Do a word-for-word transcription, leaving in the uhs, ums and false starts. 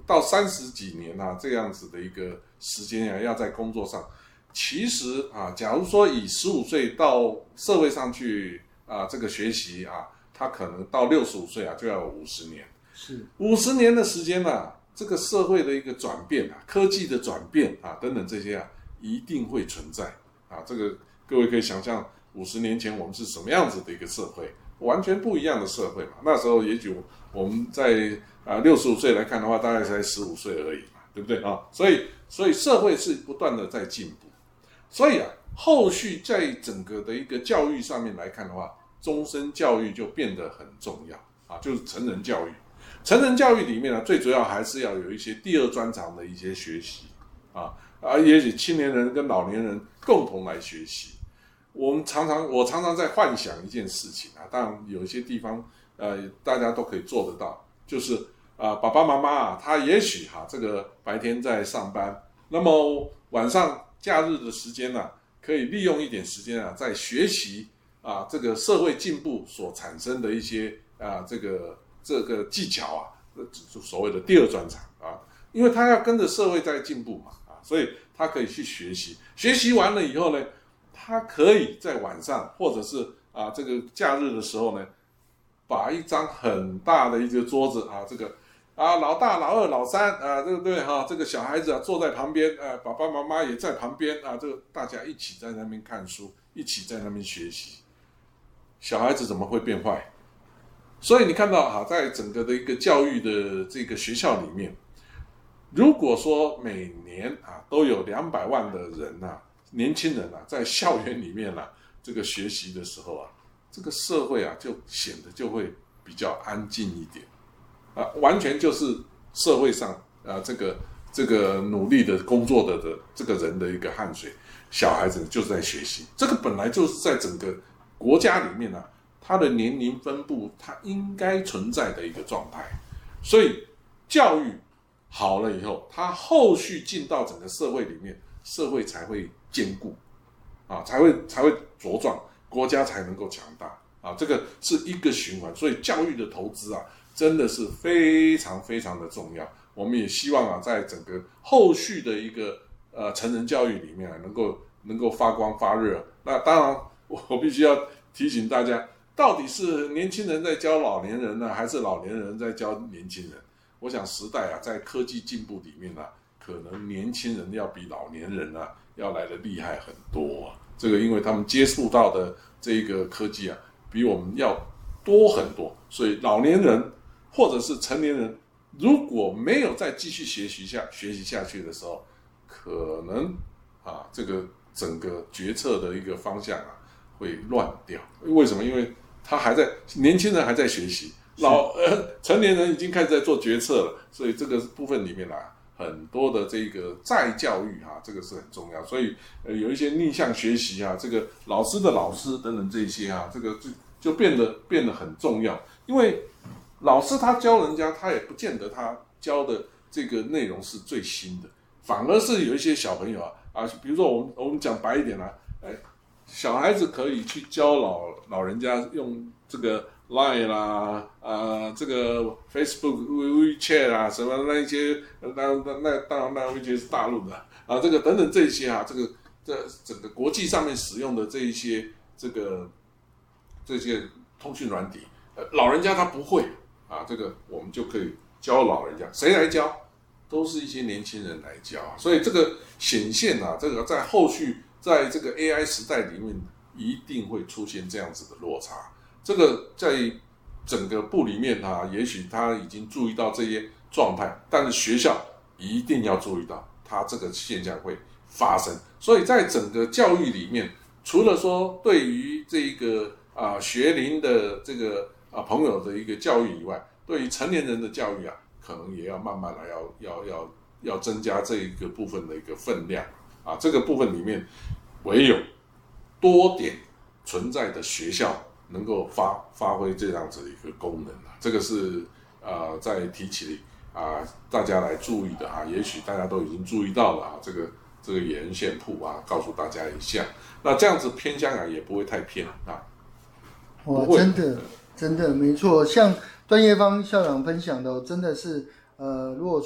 到三十几年啊这样子的一个时间啊，要在工作上，其实啊，假如说以十五岁到社会上去啊这个学习啊，他可能到六十五岁啊就要有五十年， 是五十年的时间啊，这个社会的一个转变啊，科技的转变啊等等这些啊，一定会存在啊。这个各位可以想象，五十年前我们是什么样子的一个社会，完全不一样的社会嘛。那时候也许我们在啊六十五岁来看的话，大概才十五岁而已嘛，对不对啊？所以所以社会是不断的在进步，所以啊，后续在整个的一个教育上面来看的话，终身教育就变得很重要啊，就是成人教育。成人教育里面呢，最主要还是要有一些第二专长的一些学习啊啊，也许青年人跟老年人共同来学习。我们常常，我常常在幻想一件事情啊，当然有一些地方呃大家都可以做得到，就是啊、呃、爸爸妈妈啊，他也许哈、啊、这个白天在上班，那么晚上假日的时间呢、啊，可以利用一点时间啊，在学习啊这个社会进步所产生的一些啊这个这个技巧啊，所谓的第二专长啊，因为他要跟着社会在进步嘛啊，所以他可以去学习，学习完了以后呢，他可以在晚上或者是啊这个假日的时候呢，把一张很大的一个桌子啊，这个啊老大、老二、老三啊，对不对哈？这个小孩子啊坐在旁边，啊爸爸妈妈也在旁边啊，这个大家一起在那边看书，一起在那边学习，小孩子怎么会变坏？所以你看到哈，在整个的一个教育的这个学校里面，如果说每年啊都有两百万的人啊，年轻人啊，在校园里面啊这个学习的时候啊，这个社会啊就显得就会比较安静一点啊，完全就是社会上啊这个这个努力的工作的的这个人的一个汗水，小孩子就是在学习，这个本来就是在整个国家里面啊，它的年龄分布它应该存在的一个状态，所以教育好了以后，它后续进到整个社会里面，社会才会坚固啊，才会才会茁壮，国家才能够强大啊，这个是一个循环，所以教育的投资啊，真的是非常非常的重要。我们也希望啊，在整个后续的一个呃成人教育里面啊，能够能够发光发热。那当然，我必须要提醒大家，到底是年轻人在教老年人呢，还是老年人在教年轻人？我想时代啊，在科技进步里面啊，可能年轻人要比老年人啊要来的厉害很多啊。这个因为他们接触到的这个科技啊，比我们要多很多，所以老年人或者是成年人，如果没有再继续学习下学习下去的时候，可能啊这个整个决策的一个方向啊会乱掉。为什么？因为他还在年轻人还在学习，老呃成年人已经开始在做决策了，所以这个部分里面啊，很多的这个再教育啊，这个是很重要。所以呃有一些逆向学习啊，这个老师的老师等等这些啊，这个就就变得变得很重要。因为老师他教人家，他也不见得他教的这个内容是最新的，反而是有一些小朋友啊啊，比如说我们我们讲白一点啦、啊，哎。小孩子可以去教老老人家用这个 Line 啦，啊，这个 Facebook、WeChat 啊，什么那一些，那那那当然那 WeChat 是大陆的啊，这个等等这一些啊，这个这整个国际上面使用的这一些这个这些通讯软体，呃，老人家他不会啊，这个我们就可以教老人家，谁来教？都是一些年轻人来教，所以这个显现啊，这个在后续。在这个 A I 时代里面，一定会出现这样子的落差。这个在整个部里面啊，也许他已经注意到这些状态，但是学校一定要注意到，它这个现象会发生。所以在整个教育里面，除了说对于这个啊、呃、学龄的这个啊、呃、朋友的一个教育以外，对于成年人的教育啊，可能也要慢慢来要要要要增加这一个部分的一个分量。啊，这个部分里面，唯有多点存在的学校能够发发挥这样子的一个功能啊，这个是呃在提起啊大家来注意的啊，也许大家都已经注意到了啊，这个这个野人线谱啊，告诉大家一下，那这样子偏向啊也不会太偏啊。 哇，真的真的没错，像段业芳校长分享的，真的是呃，如果说。